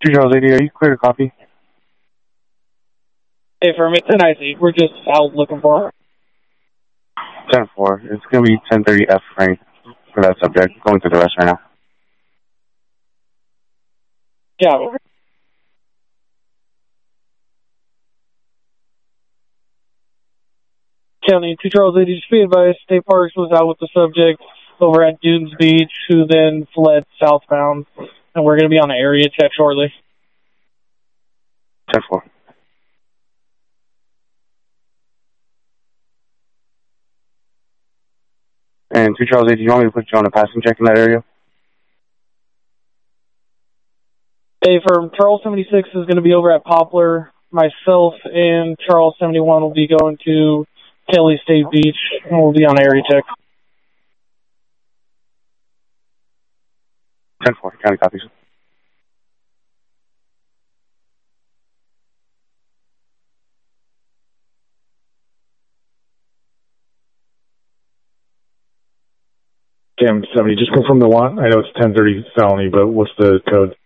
2 Charles 80, are you clear to copy? Hey, for me, it's IC. We're just out looking for her. 10-4. It's going to be 1030 F Frank for that subject. Going through the rest right now. Yeah. County 2 Charles 80, just be advised, State Parks was out with the subject over at Dunes Beach, who then fled southbound, and we're going to be on an area check shortly. 10-4. And 2 Charles 80, do you want me to put you on a passing check in that area? Hey, for Charles 76 is going to be over at Poplar. Myself and Charles 71 will be going to Kelly State Beach, and we'll be on area check. 10-4. County copies. Cam 70, just confirm the want. I know it's 1030 felony, but what's the code?